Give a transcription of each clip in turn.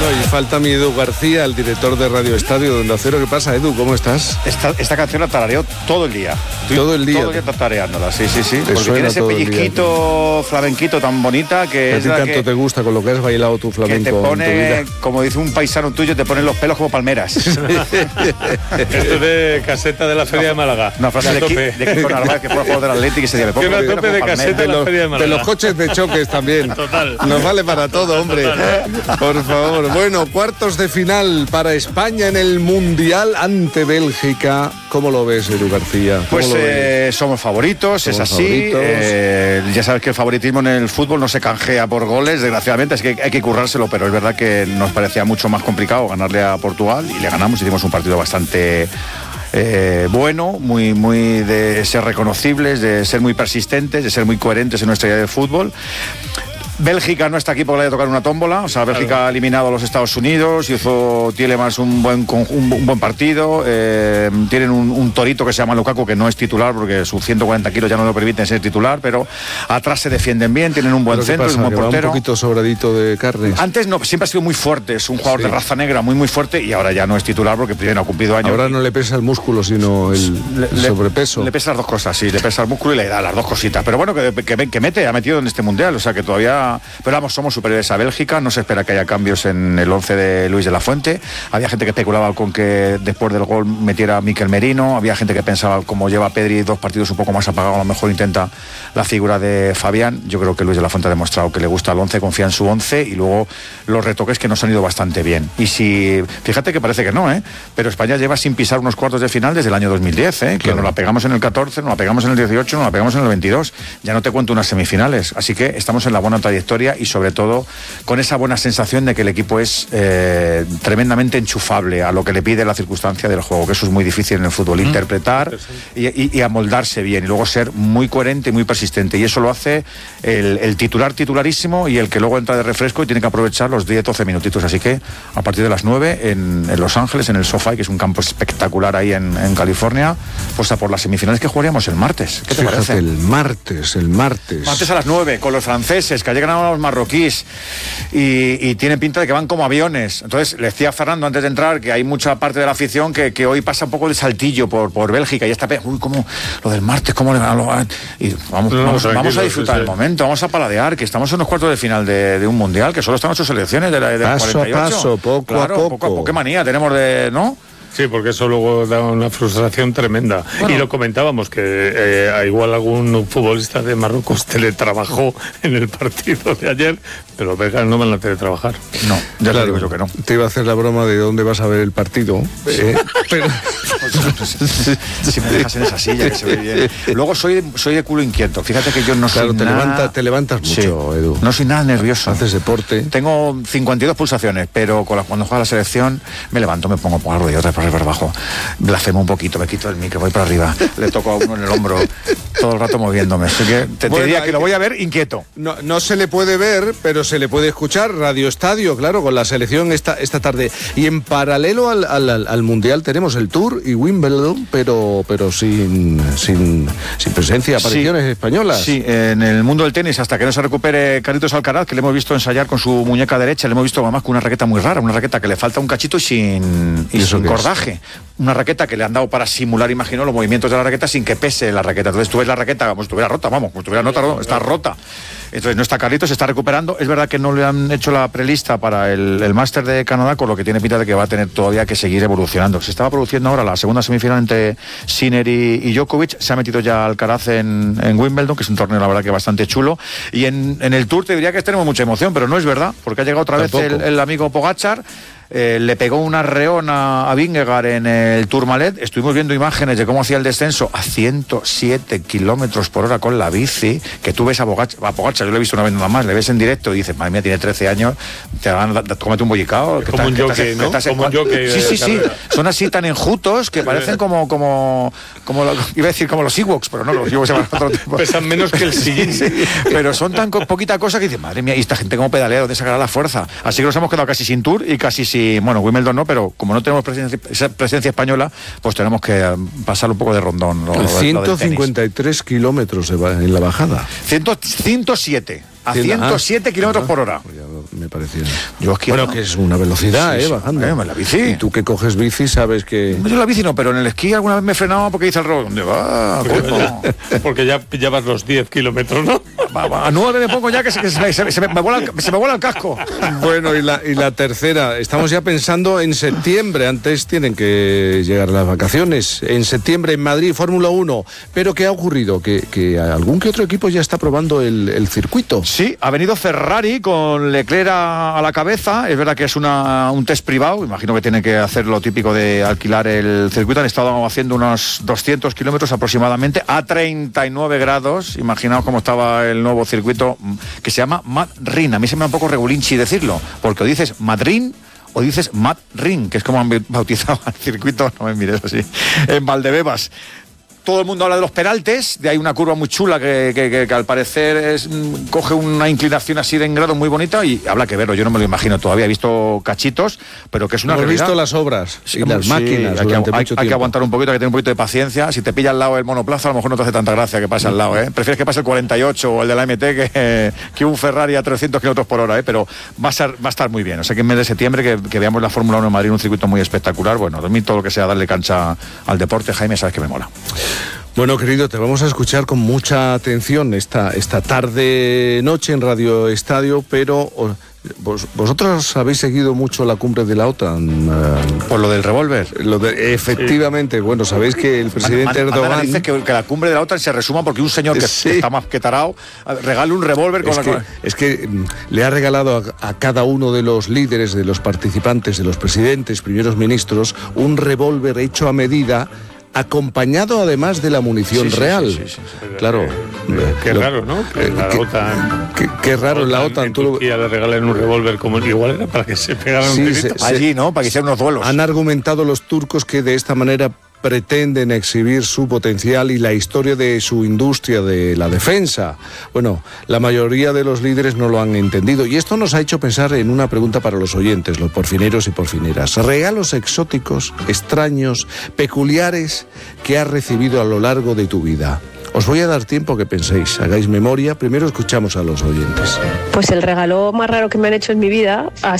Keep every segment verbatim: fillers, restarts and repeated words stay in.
y falta mi Edu García, el director de Radio Estadio de Onda Cero. ¿Qué pasa, Edu? ¿Cómo estás? Esta, esta canción la tarareó todo el día. Todo el día. Todo el día tareándola, sí, sí, sí. Te Porque tiene ese pellizquito flamenquito tan bonita que a es ti la tanto que, te gusta con lo que has bailado tu flamenco. que te pone, en tu vida. como dice un paisano tuyo, te ponen los pelos como palmeras. Esto de caseta de la Feria de Málaga. Una frase de, de, de Kiko Narváez, que fue jugador del Atlético y se dio Que una tope de caseta de la Feria de Málaga. De los coches de choques también. Total. Nos vale para todo, hombre. Total. Por favor. Bueno, cuartos de final para España en el Mundial ante Bélgica. ¿Cómo lo ves, Edu García? Pues eh, somos favoritos, somos es así. Favoritos. Eh, ya sabes que el favoritismo en el fútbol no se canjea por goles, desgraciadamente, es que hay que currárselo, pero es verdad que nos parecía mucho más complicado ganarle a Portugal y le ganamos, hicimos un partido bastante... Eh, bueno, muy, muy de ser reconocibles, de ser muy persistentes, de ser muy coherentes en nuestra idea de fútbol. Bélgica no está aquí porque le haya tocado una tómbola, o sea, Bélgica claro. ha eliminado a los Estados Unidos, hizo Tielemans un buen, un, un buen partido, eh, tienen un, un torito que se llama Lukaku, que no es titular porque sus ciento cuarenta kilos ya no lo permiten ser titular, pero atrás se defienden bien, tienen un buen centro, pasa, un buen que portero. Va un poquito sobradito de carne. Antes no, siempre ha sido muy fuerte, es un jugador sí. de raza negra muy muy fuerte y ahora ya no es titular porque primero ha cumplido años. Ahora no le pesa el músculo, sino el, le, el sobrepeso. Le, le pesa las dos cosas, sí, le pesa el músculo y la edad, las dos cositas, pero bueno, que, que, que mete, ha metido en este mundial, o sea que todavía, pero vamos, somos superiores a Bélgica, no se espera que haya cambios en el once de Luis de la Fuente. Había gente que especulaba con que después del gol metiera a Mikel Merino, había gente que pensaba, como lleva Pedri dos partidos un poco más apagados, a lo mejor intenta la figura de Fabián. Yo creo que Luis de la Fuente ha demostrado que le gusta el once, confía en su once y luego los retoques que nos han ido bastante bien. Y si, fíjate que parece que no, ¿eh? Pero España lleva sin pisar unos cuartos de final desde el año dos mil diez, ¿eh? Que claro. nos la pegamos en el catorce, nos la pegamos en el dieciocho, nos la pegamos en el veintidós. Ya no te cuento unas semifinales, así que estamos en la buena trayectoria y sobre todo con esa buena sensación de que el equipo es eh, tremendamente enchufable a lo que le pide la circunstancia del juego, que eso es muy difícil en el fútbol, mm. interpretar y, y, y amoldarse bien y luego ser muy coherente y muy persistente, y eso lo hace el, el titular titularísimo y el que luego entra de refresco y tiene que aprovechar los diez doce minutitos, así que a partir de las nueve en, en Los Ángeles, en el SoFi, que es un campo espectacular ahí en, en California, pues a por las semifinales que jugaríamos el martes. ¿Qué te Fíjate, parece? El martes, el martes. Martes a las nueve, con los franceses, que ayer ganaron a los marroquíes. Y, y tienen pinta de que van como aviones. Entonces, le decía a Fernando antes de entrar que hay mucha parte de la afición que, que hoy pasa un poco de saltillo por, por Bélgica y está, uy, como lo del martes, cómo le van a... Y vamos, no, vamos, vamos a disfrutar sí, sí. el momento, vamos a paladear, que estamos en los cuartos de final de, de un mundial, que solo están ocho selecciones de la de paso cuarenta y ocho. A paso, poco claro, a poco. poco a poco. Qué manía tenemos de... ¿no? Sí, porque eso luego da una frustración tremenda. Bueno, y lo comentábamos, que eh, igual algún futbolista de Marruecos teletrabajó en el partido de ayer, pero los belgas no van a teletrabajar. No, ya claro, te digo yo que no. Te iba a hacer la broma de dónde vas a ver el partido, eh, pero... Si me dejas en esa silla, que se ve bien. Luego soy, soy de culo inquieto. Fíjate que yo no claro, soy te nada... Levanta, te levantas mucho, sí, Edu. No soy nada nervioso. Haces deporte. Tengo cincuenta y dos pulsaciones, pero con la, cuando juega la selección me levanto, me pongo por la rodilla, otra vez por abajo. Blasfemo un poquito, me quito el micro, voy para arriba, le toco a uno en el hombro, todo el rato moviéndome. Así que te, bueno, te diría que lo voy a ver inquieto. No, no se le puede ver, pero se le puede escuchar. Radio Estadio, claro, con la selección esta, esta tarde. Y en paralelo al, al, al Mundial tenemos el Tour y Wimbledon, pero, pero sin, sin, sin presencia, apariciones sí, españolas. Sí, en el mundo del tenis, hasta que no se recupere Carlitos Alcaraz, que le hemos visto ensayar con su muñeca derecha, le hemos visto además con una raqueta muy rara, una raqueta que le falta un cachito y sin, y sin cordaje. Una raqueta que le han dado para simular, imagino, los movimientos de la raqueta sin que pese la raqueta. Entonces tú ves la raqueta como si estuviera rota, vamos, como si estuviera nota, está rota. Entonces no está Carlitos, se está recuperando. Es verdad que no le han hecho la prelista para el, el Máster de Canadá, con lo que tiene pinta de que va a tener todavía que seguir evolucionando. Se estaba produciendo ahora la segunda semifinal entre Sinner y, y Djokovic. Se ha metido ya Alcaraz en, en Wimbledon, que es un torneo la verdad que bastante chulo. Y en, en el Tour te diría que tenemos mucha emoción, pero no es verdad, porque ha llegado otra Tampoco. vez el, el amigo Pogačar. Eh, le pegó una reona a Vingegaard en el Tourmalet. Estuvimos viendo imágenes de cómo hacía el descenso a ciento siete kilómetros por hora con la bici, que tú ves a Pogačar, yo lo he visto una vez nada más, le ves en directo y dices, madre mía, tiene trece años, te van a comete un bollicao. Como un jockey, ¿no? Como un jockey. Sí, sí, sí, son así tan enjutos que parecen como, como, como lo, iba a decir como los Ewoks, pero no, los Ewoks se llaman otro tipo. Pesan menos que el sillín. Sí, pero son tan co- poquita cosa que dices, madre mía, y esta gente como pedalea, ¿dónde sacará la fuerza? Así que nos hemos quedado casi sin Tour y casi sin... Bueno, Wimbledon no, pero como no tenemos presencia, presencia española, pues tenemos que pasar un poco de rondón. Lo, ciento cincuenta y tres kilómetros en la bajada. ciento siete. a ciento siete kilómetros por hora. Pues ya me parecía. Yo es que bueno, no. que es una velocidad, Sí, ¿eh? sí. Bajando. Eh, la bici. Y tú que coges bici sabes que... Yo la bici no, pero en el esquí alguna vez me he frenado porque dice el robo. ¿Dónde va? coño? Porque ya llevas los diez kilómetros, ¿no? Va, va, a nueve me pongo ya que se, que se, me, se, me, se me vuela el, se me vuela el casco. Bueno, y la, y la tercera, estamos ya pensando en septiembre, antes tienen que llegar las vacaciones. En septiembre en Madrid, Fórmula uno. Pero ¿qué ha ocurrido? Que, que algún que otro equipo ya está probando el, el circuito. Sí, ha venido Ferrari con Leclerc a, a la cabeza. Es verdad que es una, un test privado. Imagino que tienen que hacer lo típico de alquilar el circuito. Han estado haciendo unos doscientos kilómetros aproximadamente a treinta y nueve grados. Imaginaos cómo estaba el nuevo circuito que se llama Madrid. A mí se me da un poco regulinchi decirlo, porque o dices Madrid o dices Madrid, que es como han bautizado al circuito, no me mires así, en Valdebebas. Todo el mundo habla de los peraltes, de ahí una curva muy chula que, que, que, que al parecer es, coge una inclinación así de en grado muy bonita y habrá que verlo, yo no me lo imagino todavía, he visto cachitos, pero que es una Hemos realidad. visto las obras Sí, y las sí, máquinas hay que, durante hay, mucho hay que tiempo. aguantar un poquito, hay que tener un poquito de paciencia. Si te pilla al lado el monoplaza, a lo mejor no te hace tanta gracia que pase al lado, ¿eh? Prefieres que pase el cuarenta y ocho o el de la M T que, que un Ferrari a trescientos kilómetros por hora, ¿eh? Pero va a, ser, va a estar muy bien. O sea que en mes de septiembre que, que veamos la Fórmula uno en Madrid, un circuito muy espectacular. Bueno, a mí todo lo que sea darle cancha al deporte, Jaime, sabes que me mola. Bueno, querido, te vamos a escuchar con mucha atención esta, esta tarde-noche en Radio Estadio, pero vos, vosotros habéis seguido mucho la cumbre de la OTAN. Uh, Por lo del revólver. Lo de, efectivamente, sí. Bueno, sabéis que el presidente man, man, Erdogan... dice que, que la cumbre de la OTAN se resuma porque un señor que, sí. que está más que tarao regala un revólver con es la... Que, es que le ha regalado a, a cada uno de los líderes, de los participantes, de los presidentes, primeros ministros, un revólver hecho a medida, acompañado además de la munición sí, sí, real. Sí, sí, sí, sí. Claro. Eh, eh, qué lo, raro, ¿no? Que eh, la qué, OTAN... Qué, qué raro en la OTAN. En Turquía le regalen un revólver como igual era para que se pegaran sí, un se, tirito. Allí, ¿no? Para que hicieran unos duelos. Han argumentado los turcos que de esta manera pretenden exhibir su potencial y la historia de su industria de la defensa. Bueno, la mayoría de los líderes no lo han entendido y esto nos ha hecho pensar en una pregunta para los oyentes, los porfineros y porfineras. Regalos exóticos, extraños, peculiares que has recibido a lo largo de tu vida. Os voy a dar tiempo que penséis, hagáis memoria. Primero escuchamos a los oyentes. Pues el regalo más raro que me han hecho en mi vida ha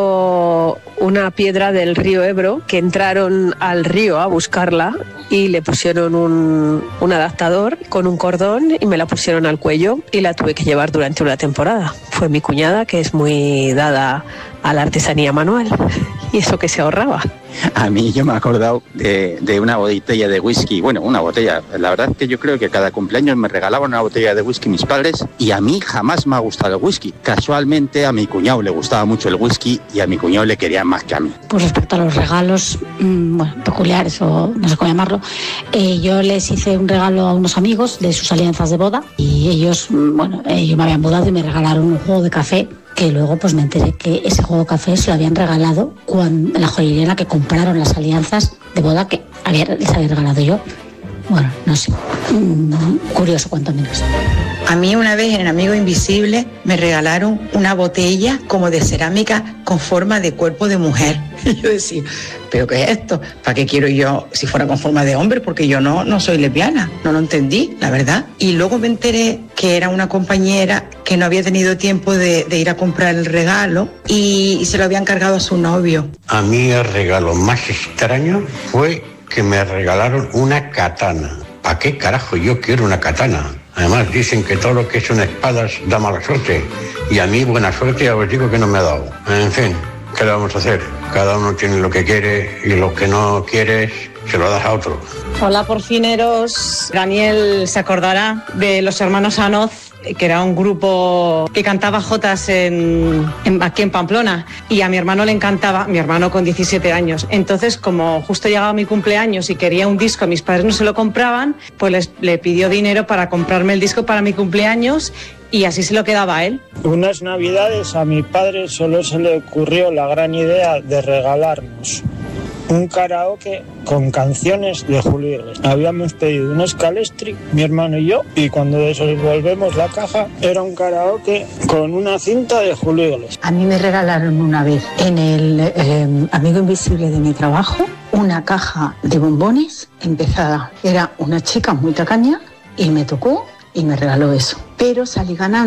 sido una piedra del río Ebro, que entraron al río a buscarla y le pusieron un, un adaptador con un cordón y me la pusieron al cuello y la tuve que llevar durante una temporada. Fue mi cuñada, que es muy dada a la artesanía manual, y eso que se ahorraba. A mí yo me he acordado de, de una botella de whisky, bueno, una botella, la verdad es que yo creo que cada cumpleaños me regalaban una botella de whisky mis padres y a mí jamás me ha gustado el whisky. Casualmente a mi cuñado le gustaba mucho el whisky y a mi cuñado le querían más que a mí. Pues respecto a los regalos, mmm, bueno, peculiares o no sé cómo llamarlo, eh, yo les hice un regalo a unos amigos de sus alianzas de boda y ellos, bueno, ellos me habían mudado y me regalaron un juego de café, que luego pues me enteré que ese juego de café se lo habían regalado cuando, en la joyería en la que compraron las alianzas de boda que había, les había regalado yo. Bueno, no sé, mm, curioso cuanto menos. A mí una vez en Amigo Invisible me regalaron una botella como de cerámica con forma de cuerpo de mujer. Y yo decía, ¿pero qué es esto? ¿Para qué quiero yo si fuera con forma de hombre? Porque yo no, no soy lesbiana, no lo entendí, la verdad. Y luego me enteré que era una compañera que no había tenido tiempo de, de ir a comprar el regalo y, y se lo había encargado a su novio. A mí el regalo más extraño fue que me regalaron una katana. ¿Para qué carajo yo quiero una katana? Además dicen que todo lo que son espadas da mala suerte. Y a mí buena suerte ya os digo que no me ha dado. En fin, ¿qué le vamos a hacer? Cada uno tiene lo que quiere y lo que no quieres se lo das a otro. Hola porfineros, Daniel se acordará de los hermanos Anoz, que era un grupo que cantaba jotas en, en, aquí en Pamplona, y a mi hermano le encantaba, mi hermano con diecisiete años. Entonces, como justo llegaba mi cumpleaños y quería un disco, mis padres no se lo compraban, pues les, le pidió dinero para comprarme el disco para mi cumpleaños y así se lo quedaba a él. Unas navidades a mi padre solo se le ocurrió la gran idea de regalarnos un karaoke con canciones de Julio Iglesias. Habíamos pedido un Scalestri, mi hermano y yo, y cuando devolvemos la caja era un karaoke con una cinta de Julio Iglesias. A mí me regalaron una vez en el eh, Amigo Invisible de mi trabajo una caja de bombones empezada. Era una chica muy tacaña y me tocó y me regaló eso. Pero salí ganando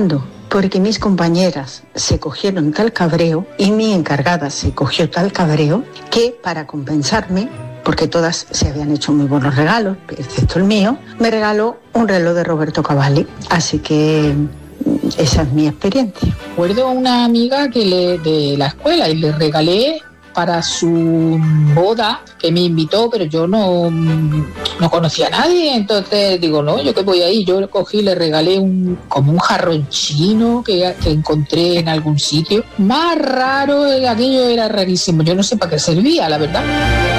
porque mis compañeras se cogieron tal cabreo y mi encargada se cogió tal cabreo que para compensarme, porque todas se habían hecho muy buenos regalos, excepto el mío, me regaló un reloj de Roberto Cavalli. Así que esa es mi experiencia. Recuerdo a una amiga que le, de la escuela y le regalé para su boda, que me invitó, pero yo no, no conocía a nadie, entonces digo, no, yo que voy ahí, yo cogí, le regalé un como un jarrón chino que, que encontré en algún sitio, más raro, aquello era rarísimo, yo no sé para qué servía, la verdad.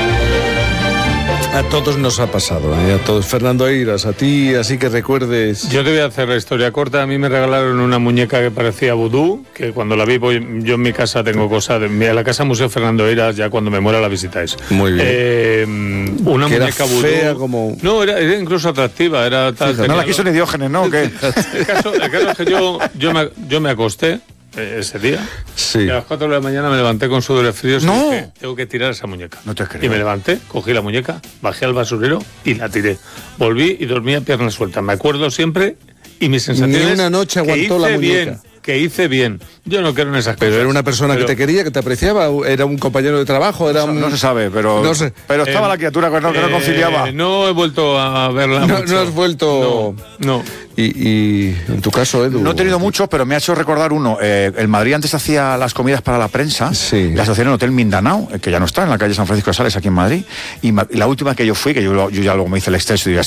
A todos nos ha pasado, ¿eh? A todos. Fernando Eiras, a ti, así que recuerdes. Yo te voy a hacer la historia corta. A mí me regalaron una muñeca que parecía vudú, que cuando la vi, voy, yo en mi casa tengo cosas, de, la casa Museo Fernando Eiras, ya cuando me muera la visitáis. Muy bien. Eh, una que muñeca era vudú. Fea como... No, era, era incluso atractiva. Era tal, Fíjate, no la quiso ni Diógenes, ¿no? ¿Qué? El caso, el caso es que yo, yo, me, yo me acosté ese día. Sí. Y a las cuatro de la mañana me levanté con sudores fríos no. y dije, tengo que tirar esa muñeca. No te creo. Y me levanté, cogí la muñeca, bajé al basurero y la tiré. Volví y dormí a piernas sueltas. Me acuerdo siempre y mis sensaciones. Ni una noche aguantó la muñeca. Bien, que hice bien. Yo no creo en esas pero cosas. Pero era una persona pero... que te quería, que te apreciaba, era un compañero de trabajo, era un... No se sabe, pero no sé. Pero estaba eh, la criatura que no, que no conciliaba. Eh, no he vuelto a verla no, mucho. No has vuelto... No, no. Y, y en tu caso, Edu... No he tenido muchos, pero me ha hecho recordar uno. Eh, el Madrid antes hacía las comidas para la prensa, sí. La asociación Hotel Mindanao, que ya no está, en la calle San Francisco de Sales, aquí en Madrid. Y ma- la última que yo fui, que yo, yo ya luego me hice el exceso y